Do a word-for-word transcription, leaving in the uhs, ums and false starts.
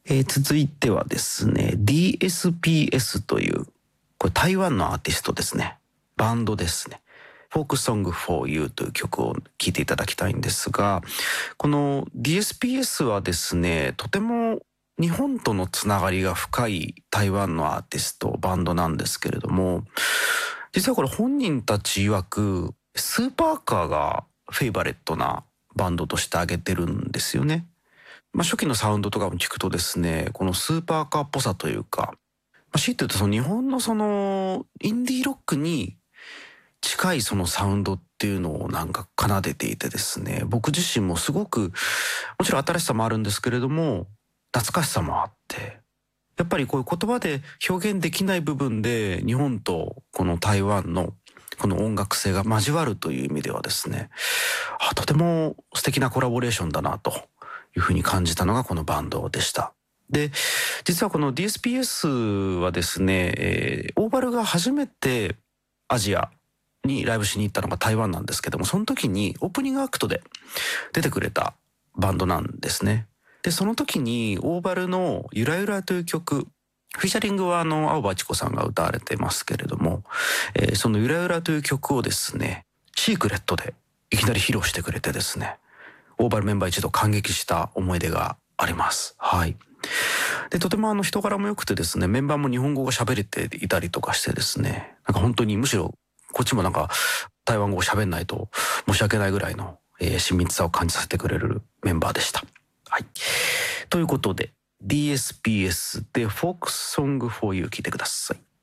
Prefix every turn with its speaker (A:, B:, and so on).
A: えー、続いてはですね、ディーエスピーエス という、これ台湾のアーティストですね。バンドですね。フォークソング for you という曲を聴いていただきたいんですが、この ディーエスピーエス はですね、とても日本とのつながりが深い台湾のアーティスト、バンドなんですけれども、実はこれ本人たち曰く、スーパーカーがフェイバレットなバンドとして挙げてるんですよね。まあ、初期のサウンドとかも聞くとですね、このスーパーカーっぽさというか、まあ、強いて言うとその日本のそのインディーロックに近いそのサウンドっていうのをなんか奏でていてですね、僕自身もすごく、もちろん新しさもあるんですけれども、懐かしさもあって、やっぱりこういう言葉で表現できない部分で日本とこの台湾のこの音楽性が交わるという意味ではですね、あ、とても素敵なコラボレーションだなというふうに感じたのがこのバンドでした。で、実はこの ディーエスピーエス はですね、えー、オーバルが初めてアジアにライブしに行ったのが台湾なんですけども、その時にオープニングアクトで出てくれたバンドなんですね。で、その時にオーバルのゆらゆらという曲、フィーチャリングはあの青葉千子さんが歌われてますけれども、えー、そのゆらゆらという曲をですね、シークレットでいきなり披露してくれてですね、オーバルメンバー一度感激した思い出があります。はい。で、とてもあの人柄も良くてですね、メンバーも日本語が喋れていたりとかしてですね、なんか本当にむしろこっちもなんか台湾語を喋んないと申し訳ないぐらいの、えー、親密さを感じさせてくれるメンバーでした。はい。ということで ディーエスピーエス で Folk Song for You 聞いてください。